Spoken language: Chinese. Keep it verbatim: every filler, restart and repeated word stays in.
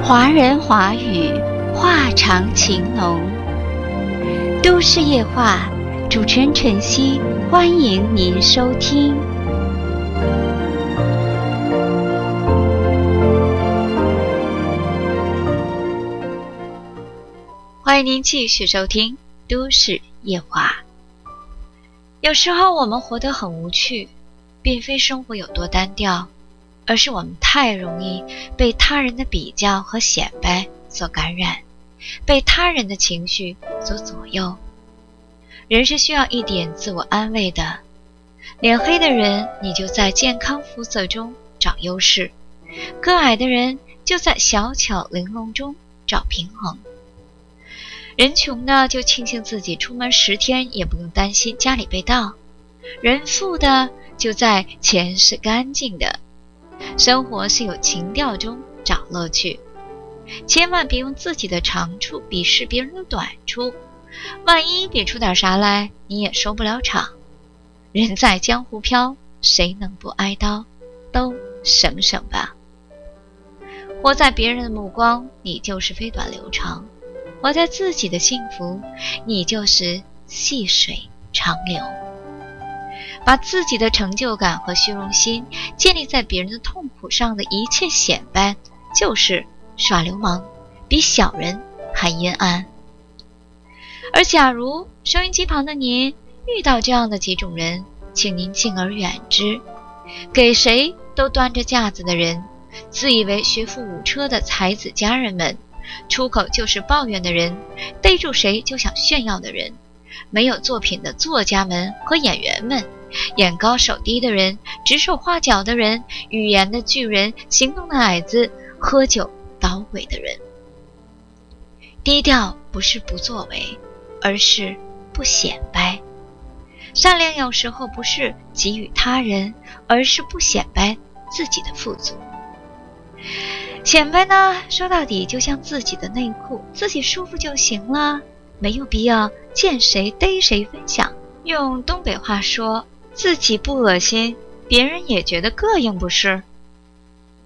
华人华语，话长情浓。都市夜话，主持人晨曦，欢迎您收听。欢迎您继续收听都市夜话。有时候我们活得很无趣，并非生活有多单调，而是我们太容易被他人的比较和显摆所感染，被他人的情绪所左右。人是需要一点自我安慰的。脸黑的人，你就在健康肤色中找优势；个矮的人就在小巧玲珑中找平衡。人穷呢，就庆幸自己出门十天也不用担心家里被盗；人富的就在钱是干净的。生活是有情调中找乐趣，千万别用自己的长处鄙视别人的短处，万一别出点啥来，你也收不了场。人在江湖飘，谁能不挨刀？都省省吧。活在别人的目光，你就是飞短流长；活在自己的幸福，你就是细水长流。把自己的成就感和虚荣心建立在别人的痛苦上的一切显摆，就是耍流氓，比小人还阴暗。而假如收音机旁的您遇到这样的几种人，请您敬而远之。给谁都端着架子的人，自以为学富五车的才子佳人们，出口就是抱怨的人，逮住谁就想炫耀的人，没有作品的作家们和演员们，眼高手低的人，指手画脚的人，语言的巨人，行动的矮子，喝酒捣鬼的人。低调不是不作为，而是不显摆。善良有时候不是给予他人，而是不显摆自己的富足。显摆呢，说到底就像自己的内裤，自己舒服就行了，没有必要见谁逮谁分享。用东北话说，自己不恶心，别人也觉得膈应不是？